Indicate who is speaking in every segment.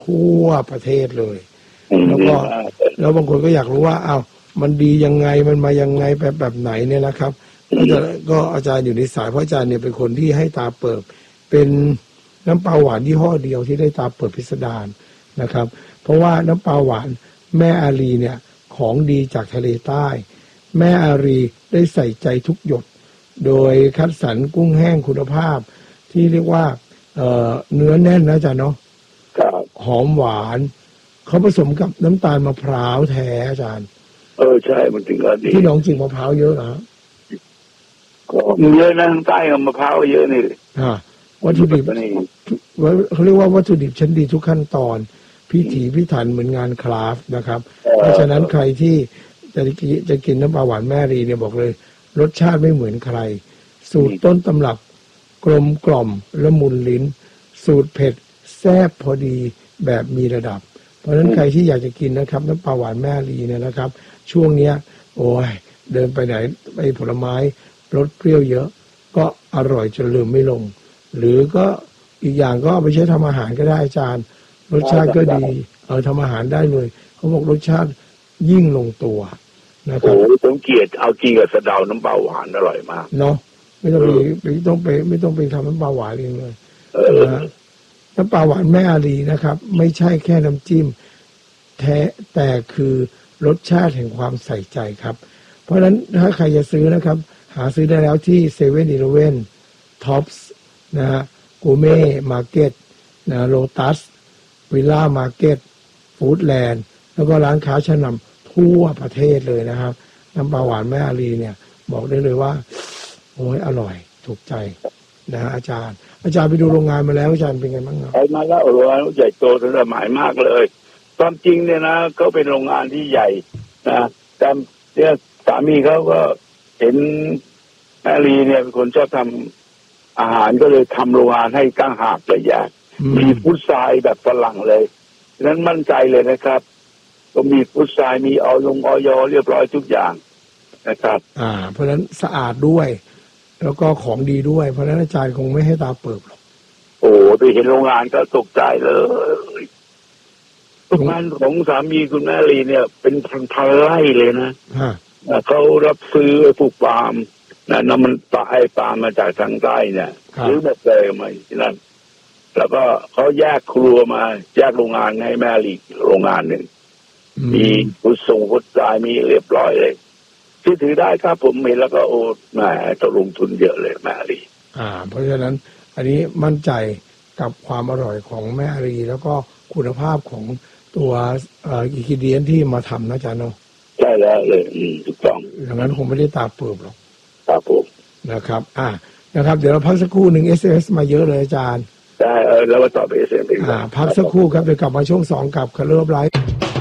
Speaker 1: ทั่วประเทศเลยแล้วบางคนก็อยากรู้ว่าอ้าวมันดียังไงมันมายังไงแบบไหนเนี่ยนะครับก็อาจารย์อยู่ในสายเพราะอาจารย์เนี่ยเป็นคนที่ให้ตาเปิบเป็นน้ำปลาหวานยี่ห้อเดียวที่ได้ตาเปิบพิสดารนะครับเพราะว่าน้ำปลาหวานแม่อารีเนี่ยของดีจากทะเลใต้แม่อารีได้ใส่ใจทุกหยดโดยคัดสรรกุ้งแห้งคุณภาพที่เรียกว่าเนื้อแน่นนะอาจารย์เนาะหอมหวานเขาผสมกับน้ำตาลมะพร้าวแท้อาจารย์
Speaker 2: ใช่มันถึงก็ดี
Speaker 1: ที่หนองจิกมะพร้าวเยอะนะ
Speaker 2: ก็เยอะนะทางใต้กับมะพร้าวเยอะนี่
Speaker 1: วัตถุดิบเขาเรียกว่าวัตถุดิบชั้นดีทุกขั้นตอนพิถีพิถันเหมือนงานคราฟต์นะครับเพราะฉะนั้นใครที่จะกินน้ำปลาหวานแม่รีเนี่ยบอกเลยรสชาติไม่เหมือนใครสูตรต้นตำรับกลมกล่อมละมุนลิ้นสูตรเผ็ดแซ่บพอดีแบบมีระดับเพราะฉะนั้นใครที่อยากจะกินนะครับน้ำปลาหวานแม่รีเนี่ยนะครับช่วงเนี้ยโอ้ยเดินไปไหนไปผลไม้รสเปรี้ยวเยอะก็อร่อยจนลืมไม่ลงหรือก็อีกอย่างก็เอาไปใช้ทำอาหารก็ได้อาจารย์รสชาติก็ดีทำอาหารได้เลยเขาบอกรสชาติยิ่งลงตัวนะครับ
Speaker 2: ผมเกลียดเอากินกับสะเดาน้ำปลาหวานอร่อยมาก
Speaker 1: เนาะไม่ต้องไปทำน้ำปลาหวานเองเลยน้ำปลาหวานแม่อารีนะครับไม่ใช่แค่น้ำจิ้มแท้แต่คือรสชาติแห่งความใส่ใจครับเพราะฉะนั้นถ้าใครจะซื้อนะครับหาซื้อได้แล้วที่เซเว่นอีเลฟเว่นท็อปส์นะฮะกูเม่มาร์เก็ตนะโลตัสวิลล่ามาร์เก็ตฟู้ดแลนด์แล้วก็ร้านค้าชั้นนำทั่วประเทศเลยนะครับน้ำปลาหวานแม่อารีเนี่ยบอกได้เลยว่าโอ้ยอร่อยถูกใจนะอาจารย์ไปดูโรงงานมาแล้วอาจารย์เป็นไงบ้างครับ
Speaker 2: ไปมาแล้วโรงงานใหญ่โตทันสมัยมากเลยความจริงเนี่ยนะเขาเป็นโรงงานที่ใหญ่นะแต่เนี่ยสามีเขาก็เห็นแม่ลีเนี่ยเป็นคนชอบทำอาหารก็เลยทำโรงงานให้ตั้งหากเลยอยากมีพุทรายแบบฝรั่งเลยนั้นมั่นใจเลยนะครับก็มีพุทรายมีออยเรียบร้อยทุกอย่างนะครับ
Speaker 1: เพราะฉะนั้นสะอาดด้วยแล้วก็ของดีด้วยเพราะฉะนั้นอาจารย์คงไม่ให้ตาเปิดหรอก
Speaker 2: ไปเห็นโรงงานก็ตกใจเลยโรงงานของสามีคุณแม่ลีเนี่ยเป็นพันไร่เลยนะเขารับซื้อปลูกปาล์มน้ำมันปาล์มมาจากทางใต้เนี่ยซื้อแบบเลยมาที่นั่นแล้วก็เขาแยกครัวมาแยกโรงงานให้แม่ลีโรงงานหนึ่งมีผู้ส่งผู้จ่ายมีเรียบร้อยเลยที่ถือได้ครับผมเห็นแล้วก็แหมต้องลงทุนเยอะเลยแม่ลี
Speaker 1: เพราะฉะนั้นอันนี้มั่นใจกับความอร่อยของแม่อารีแล้วก็คุณภาพของตัวอิคิเดียนที่มาทำนะจ๊ะเนาะ
Speaker 2: ใช่แล้วเลยถูกต้อง
Speaker 1: อย่างนั้นคงไม่ได้ตาเปิบหรอก
Speaker 2: ครับผม
Speaker 1: นะครับนะครับเดี๋ยวเราพักสักครู่หนึ่ง SMS มาเยอะเลยอาจารย์
Speaker 2: ได้แล้วมาต่อไป SMS
Speaker 1: พักสักครู่ครับเดี๋ยวกลับมาช่วง2กับ Color of Life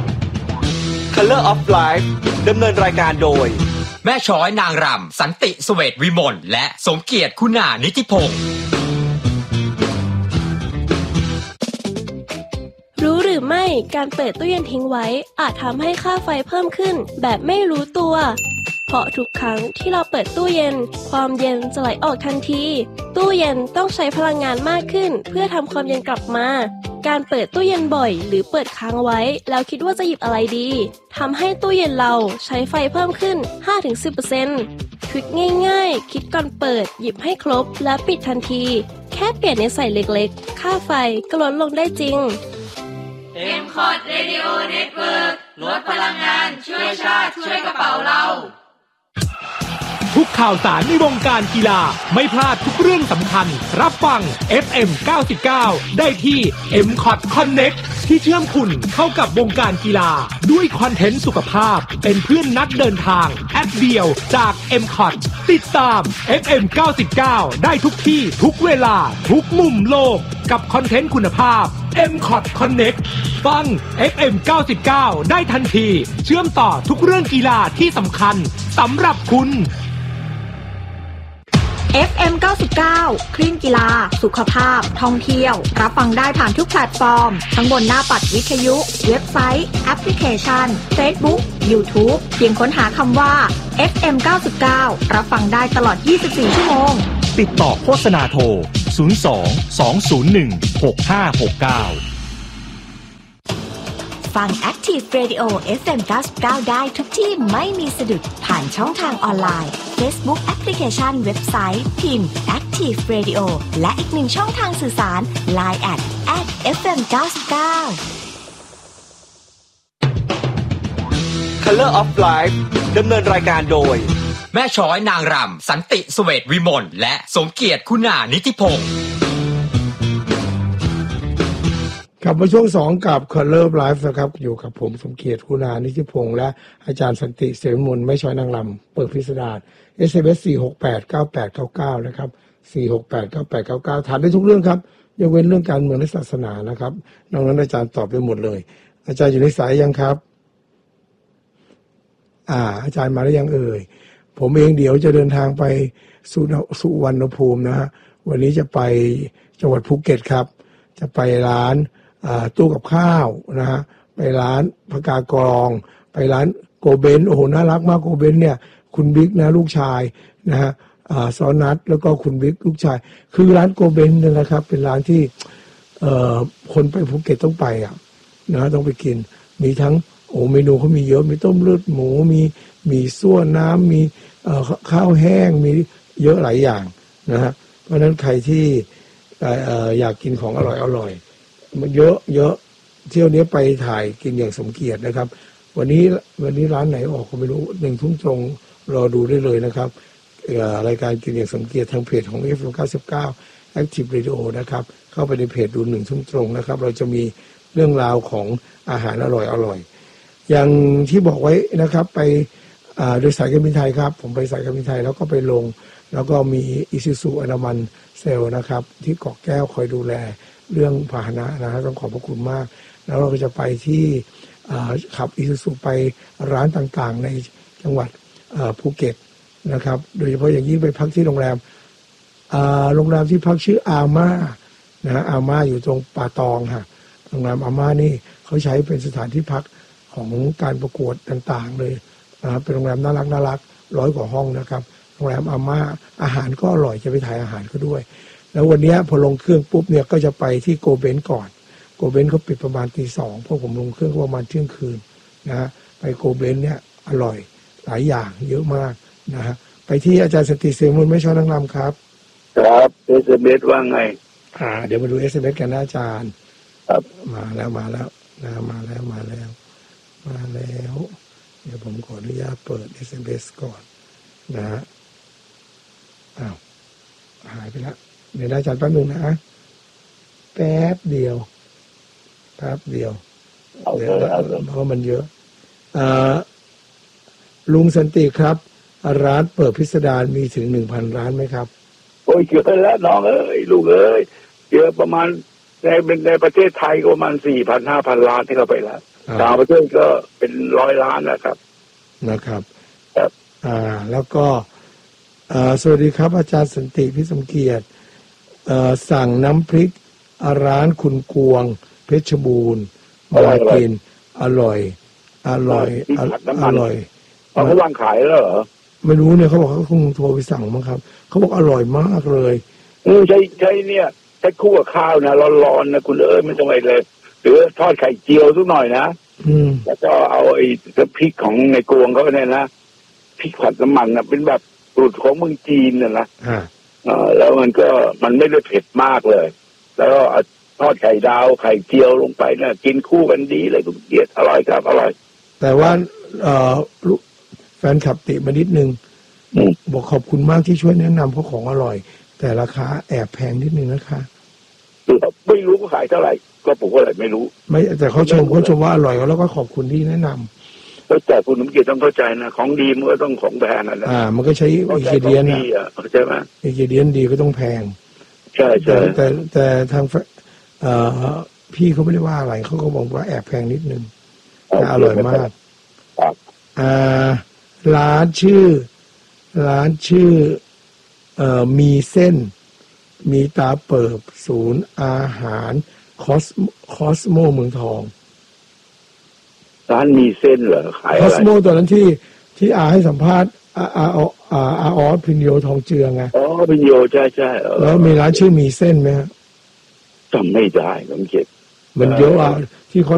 Speaker 3: Color of Life ดำเนินรายการโดยแม่ช้อยนางรำสันติเสวตวิมลและสมเกียรติคุณานิติพงศ์
Speaker 4: รู้หรือไม่การเปิดตู้เย็นทิ้งไว้อาจทำให้ค่าไฟเพิ่มขึ้นแบบไม่รู้ตัวเพราะทุกครั้งที่เราเปิดตู้เย็นความเย็นจะไหลออกทันทีตู้เย็นต้องใช้พลังงานมากขึ้นเพื่อทำความเย็นกลับมาการเปิดตู้เย็นบ่อยหรือเปิดค้างไว้แล้วคิดว่าจะหยิบอะไรดีทำให้ตู้เย็นเราใช้ไฟเพิ่มขึ้น 5-10% ทริคง่ายๆคิดก่อนเปิดหยิบให้ครบและปิดทันทีแค่เปลี่ยนในใส่เล็กๆค่าไฟก็ลดลงได้จริง
Speaker 5: MCOT Radio Network ลดพลังงานช่วยชาติช่วยกระเป๋าเรา
Speaker 6: ทุกข่าวสารในวงการกีฬาไม่พลาดทุกเรื่องสำคัญรับฟัง FM 99ได้ที่ MCOT Connect ที่เชื่อมคุณเข้ากับวงการกีฬาด้วยคอนเทนต์สุขภาพเป็นเพื่อนนักเดินทางแอปเดียวจาก MCOT ติดตาม FM 99ได้ทุกที่ทุกเวลาทุกมุมโลกกับคอนเทนต์คุณภาพ MCOT Connect ฟัง FM 99ได้ทันทีเชื่อมต่อทุกเรื่องกีฬาที่สำคัญสำหรับคุณ
Speaker 7: FM 99 คลื่นกีฬาสุขภาพท่องเที่ยวรับฟังได้ผ่านทุกแพลตฟอร์มทั้งบนหน้าปัดวิทยุเว็บไซต์แอปพลิเคชัน Facebook YouTube เพียงค้นหาคำว่า FM 99รับฟังได้ตลอด24ชั่วโมง
Speaker 6: ติดต่อโฆษณาโทร02 201 6569
Speaker 7: ฟัง Active Radio FM 99ได้ทุกที่ไม่มีสะดุดผ่านช่องทางออนไลน์ Facebook Application เว็บไซต์พิมพ์ Active Radio และอีกหนึ่งช่องทางสื่อสาร Line @FM 99
Speaker 3: Color of Life ดำเนินรายการโดยแม่ช้อยนางรำสันติเสวตวิมลและสมเกียรติคุณานิติพงศ์
Speaker 1: กลับมาช่วง2กับ Color of Life นะครับอยู่กับผมสมเกียรติคุณานิติพงศ์และอาจารย์สันติเสวตวิมลแม่ช้อยนางรำเปิดพิสดาร SMS 4689899นะครับ4689899ถามได้ทุกเรื่องครับยกเว้นเรื่องการเมืองและศาสนานะครับนอกนั้นอาจารย์ตอบได้หมดเลยอาจารย์อยู่ในสายยังครับอาจารย์มาได้ยังเอ่ยผมเองเดี๋ยวจะเดินทางไปสุวรรณภูมินะฮะวันนี้จะไปจังหวัดภูเก็ตครับจะไปร้านตู้กับข้าวนะฮะไปร้านพกากรไปร้านโกเบนโอ้โหน่ารักมากโกเบนเนี่ยคุณบิ๊กนะลูกชายนะฮะซอนัทแล้วก็คุณบิ๊กลูกชายคือร้านโกเบนเนี่ยนะครับเป็นร้านที่คนไปภูเก็ตต้องไปนะต้องไปกินมีทั้งเมนูเขามีเยอะมีต้มเลือดหมูมีซั่วน้ำมีข้าวแห้งมีเยอะหลายอย่างนะฮะเพราะฉะนั้นใครที่อยากกินของอร่อยมันเยอะเที่ยวนี้ไปถ่ายกินอย่างสมเกียรตินะครับวันนี้ร้านไหนออกก็ไม่รู้1 ทุ่มตรงรอดูได้เลยนะครับรายการกินอย่างสมเกียรติทางเพจของ FM99 Active Radio นะครับเข้าไปในเพจดู1 ทุ่มตรงนะครับเราจะมีเรื่องราวของอาหารอร่อยอย่างที่บอกไว้นะครับไปโดยสายการบินไทยครับผมไปสายการบินไทยแล้วก็ไปลงแล้วก็มีอิซูซุอนามันเซลนะครับที่เกาะแก้วคอยดูแลเรื่องพาหนะนะฮะต้องขอบพระคุณมากแล้วเราก็จะไปที่ขับอิซูซุไปร้านต่างๆในจังหวัดภูเก็ตนะครับโดยเฉพาะอย่างยิ่งไปพักที่โรงแรมที่พักชื่ออาม่านะฮะอาม่าอยู่ตรงป่าตองค่ะโรงแรมอาม่านี่เขาใช้เป็นสถานที่พักของการประกวดต่างๆเลยเป็นโรงแรมน่ารัก100 กว่าห้องนะครับโรงแรมอาม่าอาหารก็อร่อยจะไปถ่ายอาหารก็ด้วยแล้ววันนี้พอลงเครื่องปุ๊บเนี่ยก็จะไปที่โกเบนก่อนโกเบนเขาปิดประมาณตี 2พวกผมลงเครื่องประมาณเที่ยงคืนนะฮะไปโกเบนเนี่ยอร่อยหลายอย่างเยอะมากนะฮะไปที่อาจารย์สติเสวตวิมลแม่ช้อยนางรำครับ
Speaker 2: ครับ SMS ว่าไง
Speaker 1: เดี๋ยวมาดู SMS กันนะอาจารย์ครับมาแล้วนะมาแล้วเดี๋ยวผมขออนุญาตเปิด SMS ก่อนนะฮะหายไปแล้วเดี๋ยวอาจารย์แป๊บนึงนะแป๊บเดียวเดี๋ยวเพราะมันเยอะลุงสันติครับร้านเปิดพิสดารมีถึง 1,000 ร้านไหมครับ
Speaker 2: โอ้ยเยอะแล้วน้องเอ้ยลูกเอ้ยเยอะประมาณในประเทศไทยก็ประมาณ 4,000-5,000 ล้านที่เข้าไปแล้วต่างประเทศก็เป็น100 ล้านนะครับ
Speaker 1: ครับแล้วก็สวัสดีครับอาจารย์สันติพี่สมเกียรติสั่งน้ำพริกร้านคุณกวงเพชรบูรณ์มากินอร่อย
Speaker 2: เขาวางขายแล้วเหรอ
Speaker 1: ไม่รู้เนี่ยเขาบอกเขาคงโทรไปสั่งมั้งครับเขาบอกอร่อยมากเลย
Speaker 2: ใช่เนี่ยใช้คู่กับข้าวนะร้อนๆนะคุณไม่ต้องอะไรเลยหรือทอดไข่เจียวสักหน่อยนะแล้วก็เอาไอ้พริกของในกวงเขาเนี่ยนะพริกผัดน้ำมันนะเป็นแบบสูตรของเมืองจีนนะแล้วมันไม่ได้เผ็ดมากเลยแล้วก็ทอดไข่ดาวไข่เจียวลงไปนะกินคู่กันดีเลยคุณเกียรติอร่อยครับอร่อย
Speaker 1: แต่ว่าแฟนคลับติมานิดนึงบอกขอบคุณมากที่ช่วยแนะนำเพราะของอร่อยแต่ราคาแอบแพงนิดนึงนะคะ
Speaker 2: ไม่รู้เขาขายเท่าไหร่ก็ผมก็เลยไม่รู้
Speaker 1: ไม่แต่เขาชมว่าอร่อยแล้วก็ขอบคุณที่แนะนำ
Speaker 2: แต่คุณสมเกียรติต้องเข้าใจนะของดีมันก็ต้องของแพงนะ
Speaker 1: มันก็ใช้อินกิเดียน
Speaker 2: ใช่ไหม
Speaker 1: อินกิเดียนดีก็ต้องแพง
Speaker 2: ใช่
Speaker 1: แต่ทางพี่เขาไม่ได้ว่าอะไรเขาก็บอกว่าแอบแพงนิดนึงแต่อร่อยมากร้านชื่อมีเส้นมีตาเปิบศูนย์อาหารคอสโมเมืองทอง
Speaker 2: ร้านมีเส้นเหรอขายอะไร
Speaker 1: คอสโมตอนนั้นที่ให้สัมภาษณ์ออสพินโยทองเจือไง
Speaker 2: พินโยใช่
Speaker 1: แล้วมีร้านชื่อมีเส้นไหมฮะ
Speaker 2: จำไม่ได้ผมเก็บ
Speaker 1: มันเยอะที่คอ